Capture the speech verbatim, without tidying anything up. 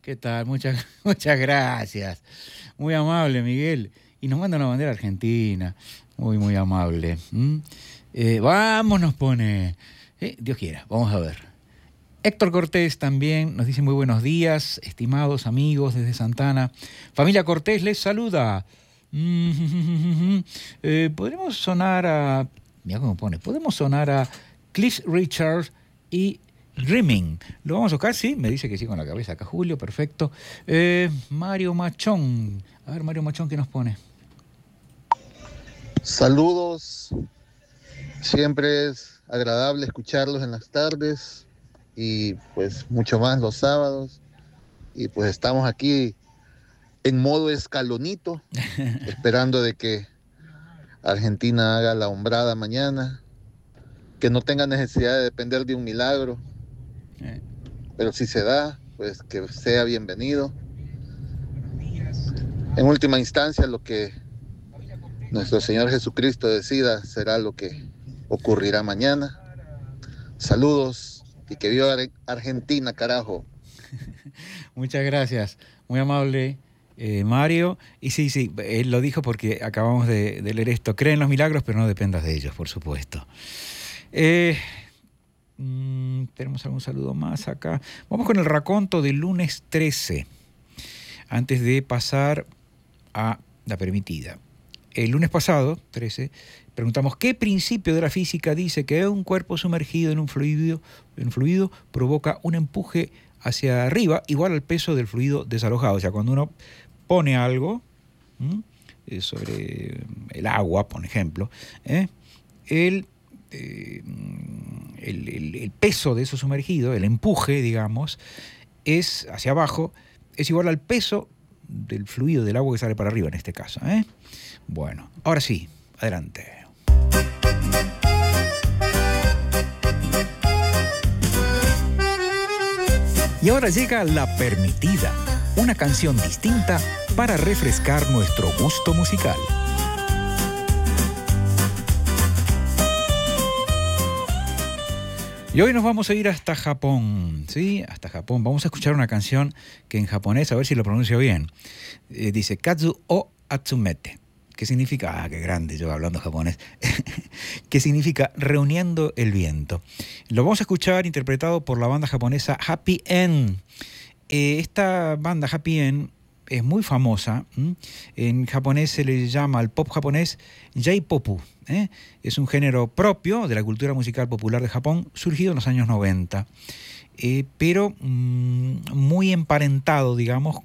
¿Qué tal? Muchas, muchas gracias. Muy amable, Miguel. Y nos manda una bandera argentina. Muy, muy amable. ¿Mm? Eh, vamos, nos pone. Eh, Dios quiera, vamos a ver. Héctor Cortés también nos dice muy buenos días, estimados amigos desde Santana. Familia Cortés les saluda. Mm, eh, podemos sonar a... Mira cómo pone. Podemos sonar a Cliff Richard y Dreaming. ¿Lo vamos a tocar? Sí, me dice que sí con la cabeza. Acá Julio, perfecto. Eh, Mario Machón. A ver, Mario Machón, ¿qué nos pone? Saludos. Siempre es agradable escucharlos en las tardes y pues mucho más los sábados. Y pues estamos aquí en modo escalonito, esperando de que Argentina haga la hombrada mañana, que no tenga necesidad de depender de un milagro, pero si se da, pues que sea bienvenido. En última instancia, lo que nuestro Señor Jesucristo decida será lo que ocurrirá mañana. Saludos y que viva Argentina, carajo. Muchas gracias, muy amable eh, Mario. Y sí, sí, él lo dijo porque acabamos de, de leer esto. Cree en los milagros, pero no dependas de ellos, por supuesto. Eh, mmm, tenemos algún saludo más acá. Vamos con el raconto del lunes trece, antes de pasar a la permitida. El lunes pasado, trece, preguntamos qué principio de la física dice que un cuerpo sumergido en un fluido, en un fluido provoca un empuje hacia arriba igual al peso del fluido desalojado. O sea, cuando uno pone algo ¿m? sobre el agua, por ejemplo, ¿eh? el, eh, el, el, el peso de eso sumergido, el empuje, digamos, es hacia abajo, es igual al peso del fluido del agua que sale para arriba en este caso, ¿eh? Bueno, ahora sí, adelante. Y ahora llega La Permitida, una canción distinta para refrescar nuestro gusto musical. Y hoy nos vamos a ir hasta Japón, ¿sí? Hasta Japón. Vamos a escuchar una canción que en japonés, a ver si lo pronuncio bien, eh, dice Kazu o Atsumete. ¿Qué significa? Ah, qué grande yo hablando japonés. ¿Qué significa? Reuniendo el viento. Lo vamos a escuchar interpretado por la banda japonesa Happy End. Eh, esta banda Happy End es muy famosa. ¿Mm? En japonés se le llama al pop japonés J-Popu. ¿eh? Es un género propio de la cultura musical popular de Japón, surgido en los años noventa. Eh, pero mmm, muy emparentado, digamos,